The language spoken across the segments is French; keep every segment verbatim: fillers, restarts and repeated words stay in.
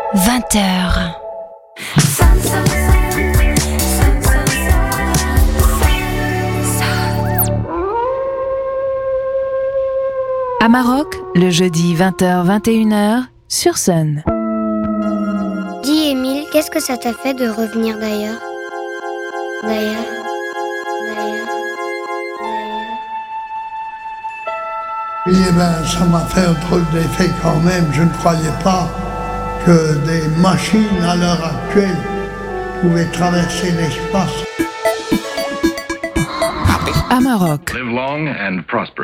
vingt heures. À Maroc, le jeudi vingt heures vingt et une heures sur Sun. Dis Émile, qu'est-ce que ça t'a fait de revenir d'ailleurs D'ailleurs D'ailleurs Oui, eh ben, ça m'a fait un drôle d'effet quand même. Je ne croyais pas que des machines à l'heure actuelle pouvaient traverser l'espace. À Maroc. Live long and prosper.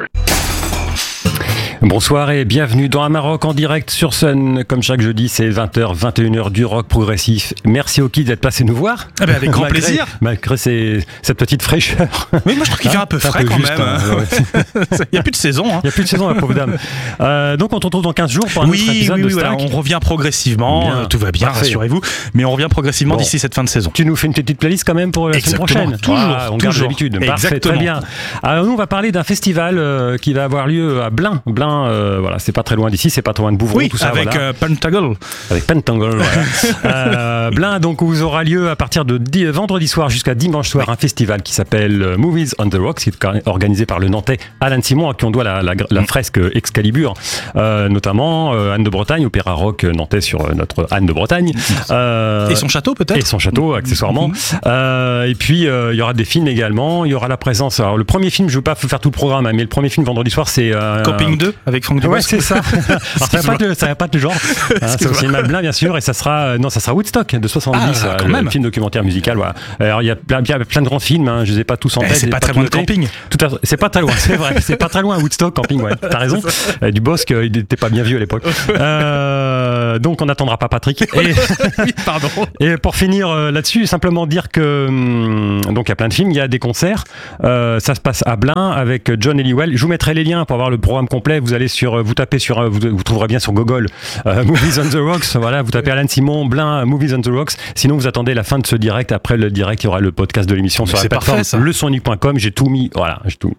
Bonsoir et bienvenue dans Un Maroc en direct sur Sun. Comme chaque jeudi, c'est vingt heures vingt et une heures du rock progressif. Merci aux kids d'être passés nous voir. Ah ben avec grand malgré, plaisir. Malgré ces, cette petite fraîcheur. Oui, moi je trouve qu'il fait un peu frais un peu quand juste, même. Hein, ouais. Il n'y a plus de saison. Hein. Il n'y a plus de saison, la pauvre dame. Euh, donc on se retrouve dans quinze jours pour un oui, autre épisode oui, de oui, Stack. voilà, on revient progressivement. Bien. Euh, tout va bien, Parfait. rassurez-vous. Mais on revient progressivement Bon. d'ici cette fin de saison. Tu nous fais une petite playlist quand même pour la Exactement, semaine prochaine. toujours, Ah, on garde toujours. l'habitude. Parfait, Exactement. très bien. Alors nous, on va parler d'un festival euh, qui va avoir lieu à Blain. Blain, euh, voilà, c'est pas très loin d'ici, c'est pas trop loin de Bouvron, Oui, tout ça. avec voilà. euh, Pentagle. Avec Pentangle, voilà. euh, Blain, donc, où aura lieu à partir de di- vendredi soir jusqu'à dimanche soir un festival qui s'appelle euh, Movies on the Rocks, qui est organisé par le Nantais Alain Simon, à qui on doit la, la, la fresque Excalibur, euh, notamment euh, Anne de Bretagne, opéra rock nantais sur euh, notre Anne de Bretagne. Euh, Et son château peut-être et son château, accessoirement. Mm-hmm. Euh, et puis, euh, il y aura des films également. Il y aura la présence. Alors, le premier film, je ne veux pas faire tout le programme, hein, mais le premier film vendredi soir, c'est. Euh, Camping deux avec Franck Ouais, Dubosc. c'est ça. Alors, ça va pas être le- ça va pas être le genre. Hein, c'est au cinéma Blain, bien sûr, et ça sera, euh, non, ça sera Woodstock de soixante-dix, Ah, euh, quand le même. film documentaire musical. Voilà. Alors, il y a plein, il y a plein de grands films. Hein, je les ai pas tous en Eh, tête. c'est je les ai pas très loin de tout notés. Camping. Tout à, c'est pas très loin, c'est vrai. C'est pas très loin Woodstock, Camping. Ouais, t'as raison. Euh, Dubosc, euh, il n'était pas bien vieux à l'époque. Euh, donc, on n'attendra pas Patrick. Et, Oui, pardon. et pour finir euh, là-dessus, simplement dire que hum, donc il y a plein de films, il y a des concerts. Euh, ça se passe à Blain avec John Helliwell. Je vous mettrai les liens pour avoir le programme complet. Vous allez sur, vous tapez sur, euh, vous, vous trouverez bien sur Google euh, Movies on the Rocks. Voilà, vous tapez Alain Simon, Blain, Movies on the Rocks. Sinon, vous attendez la fin de ce direct. Après le direct, il y aura le podcast de l'émission Mais sur la c'est plateforme parfait, ça. le son unique point com. J'ai tout mis. Voilà, j'ai tout mis.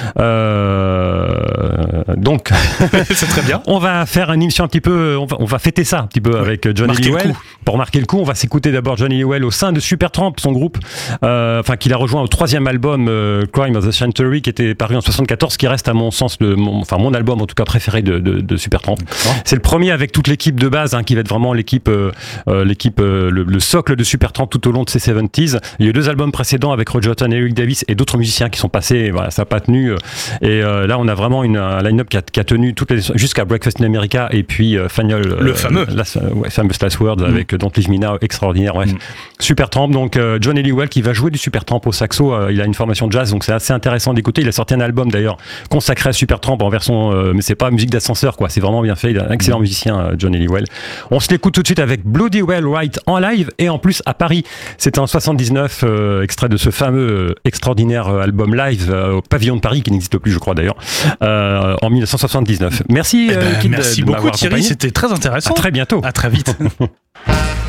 Euh, donc. C'est très bien. On va faire une émission un petit peu, on va, on va fêter ça un petit peu avec John marquer le Helliwell. coup. Pour marquer le coup, on va s'écouter d'abord John Helliwell au sein de Supertramp, son groupe, euh, enfin qu'il a rejoint au troisième album euh, Crime of the Century, qui était paru en soixante-quatorze, qui reste à mon sens le, mon, enfin mon album en tout cas préféré de, de, de Supertramp. C'est le premier avec toute l'équipe de base, hein, qui va être vraiment l'équipe, euh, euh, l'équipe, euh, le, le socle de Supertramp tout au long de ces soixante-dix. Il y a eu deux albums précédents avec Roger Hutton, Eric Davis et d'autres musiciens qui sont passés. Et voilà, ça n'a pas tenu. Et euh, là, on a vraiment une, un line-up qui a, qui a tenu toutes les jusqu'à Breakfast in America et puis euh, Final, Le euh, fameux. Last, euh, ouais, fameux Last Words Mm. avec euh, Don't Leave Me Now, extraordinaire. Ouais. Mm. Supertramp, donc euh, John Helliwell qui va jouer du Supertramp au saxo. Euh, il a une formation de jazz, donc c'est assez intéressant d'écouter. Il a sorti un album d'ailleurs consacré à Supertramp en version, euh, mais c'est pas musique d'ascenseur, quoi. C'est vraiment bien fait. Il est un excellent Mm. musicien, euh, John Helliwell. On se l'écoute tout de suite avec Bloody Well Right en live et en plus à Paris. C'était en soixante-dix-neuf, euh, extrait de ce fameux euh, extraordinaire euh, album live euh, au Pavillon de Paris, qui n'existe plus, je crois d'ailleurs, euh, en mille neuf cent soixante-dix-neuf. Merci, Eh ben, euh, Kid, merci de beaucoup m'avoir Thierry, accompagné. c'était très intéressant. À très bientôt. À très vite.